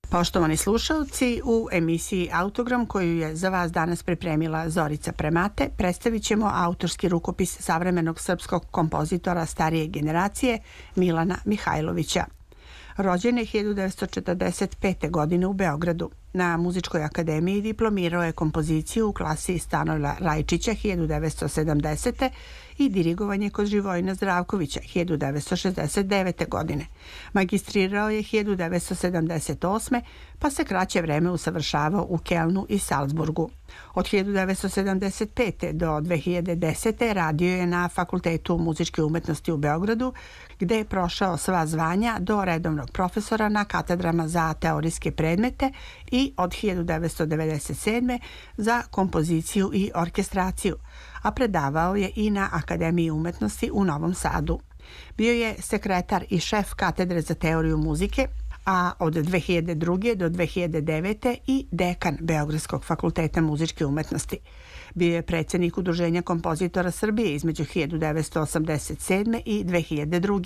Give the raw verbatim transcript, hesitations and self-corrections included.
Poštovani slušalci, u emisiji Autogram koju je za vas danas pripremila Zorica Premate, predstavit ćemo autorski rukopis savremenog srpskog kompozitora starije generacije Milana Mihajlovića. Rođen je hiljadu devetsto četrdeset pete. godine u Beogradu. Na Muzičkoj akademiji diplomirao je kompoziciju u klasi Stanoila Rajčića hiljadu devetsto sedamdesete. i dirigovanje kod Živojina Zdravkovića hiljadu devetsto šezdeset devete. godine. Magistrirao je hiljadu devetsto sedamdeset osme. pa se kraće vreme usavršavao u Kelnu i Salzburgu. Od hiljadu devetsto sedamdeset pete. do dve hiljade desete. radio je na Fakultetu muzičke umetnosti u Beogradu, gde je prošao sva zvanja do redovnog profesora na katedrama za teorijske predmete i od hiljadu devetsto devedeset sedme. za kompoziciju i orkestraciju, a predavao je i na Akademiji umetnosti u Novom Sadu. Bio je sekretar i šef katedre za teoriju muzike, a od dve hiljade druge. do dve hiljade devete. i dekan Beogradskog fakulteta muzičke umetnosti. Bio je predsjednik Udruženja kompozitora Srbije između hiljadu devetsto osamdeset sedme. i dve hiljade druge.